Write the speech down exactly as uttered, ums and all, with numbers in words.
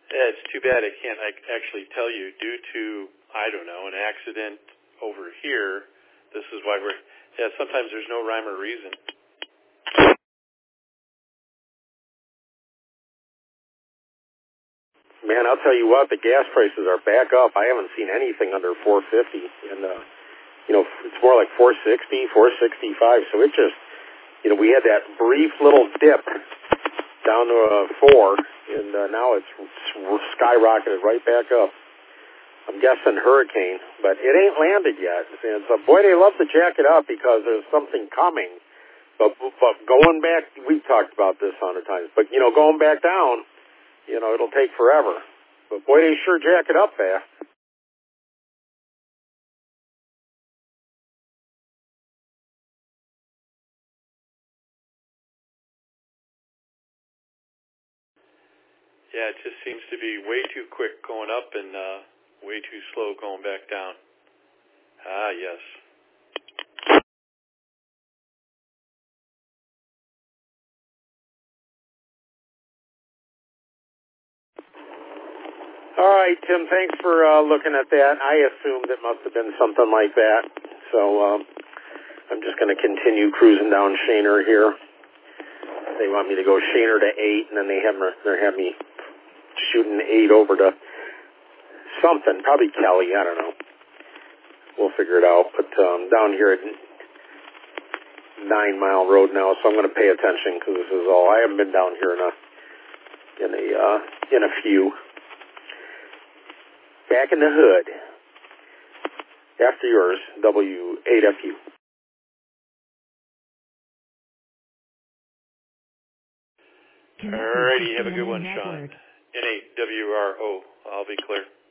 Yeah, it's too bad I can't I actually tell you. Due to, I don't know, an accident over here, this is why we're, yeah, sometimes there's no rhyme or reason. Man, I'll tell you what, the gas prices are back up. I haven't seen anything under four fifty, and uh, you know, it's more like four sixty, four sixty-five. So it just, you know, we had that brief little dip down to a four, and uh, now it's skyrocketed right back up. I'm guessing hurricane, but it ain't landed yet. And so, boy, they love to jack it up because there's something coming. But, but going back, we've talked about this a hundred times, but, you know, going back down, you know, it'll take forever. But, boy, they sure jack it up fast. Yeah, it just seems to be way too quick going up and uh, way too slow going back down. Ah, yes. All right, Tim, thanks for uh, looking at that. I assumed it must have been something like that. So um, I'm just going to continue cruising down Shaner here. They want me to go Shaner to eight, and then they have, they have me shooting eight over to something, probably Kelly, I don't know. We'll figure it out. But um, down here at Nine Mile Road now, so I'm going to pay attention because this is all. I haven't been down here in a in a uh, in a few. Back in the hood. After yours, W eight F U. Alrighty, have a good one, Sean. N eight W R O. I'll be clear.